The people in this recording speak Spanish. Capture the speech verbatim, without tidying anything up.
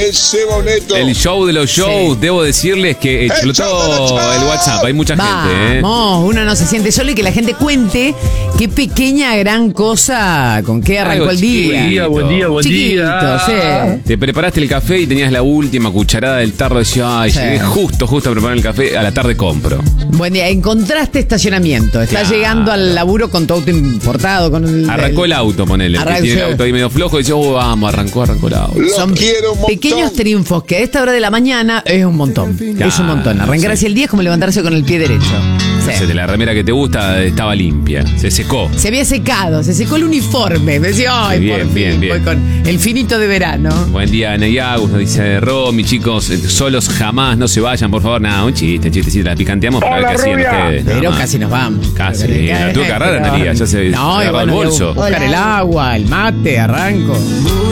el Seba Neto. El show de los shows, sí. Debo decirles que explotó el, el WhatsApp. Hay mucha Vamos, gente, ¿eh? Uno no se siente solo y que la gente cuente qué pequeña gran cosa, con qué arrancó Algo el día. Buen día, buen día, buen Chiquito, día. sí. Te preparaste el café y tenías la última cucharada del tarro. Decías, ay, Sí. llegué justo, justo a preparar el café. A la tarde compro. Buen día, encontraste estacionamiento. Estás Claro. llegando al laburo con tu auto importado. Con el, Arrancó el auto, ponele. El que Arrancó- tiene el auto ahí medio flojo y dice, oh, vamos, arrancó, arrancó el auto. Lo Son quiero un montón. pequeños triunfos que a esta hora de la mañana es un montón. Claro, es un montón. Arrancar sí. hacia el día es como levantarse con el pie derecho. Sí. No sé, de la remera que te gusta estaba limpia. Se secó. Se había secado, se secó el uniforme. Me decía, ay, Bien, por bien, fin, bien. voy con el finito de verano. Buen día, Neyagus, nos dice Romy, chicos, eh, solos jamás, no se vayan, por favor. Nada, un chiste, chistecito, la picanteamos para ver qué hacían ustedes. nada Pero más. casi nos vamos. Casi, Pero- la tuve que agarrar a Analia, ya se No, y agarró el bueno, bolso. buscar el agua, el mate, arranco.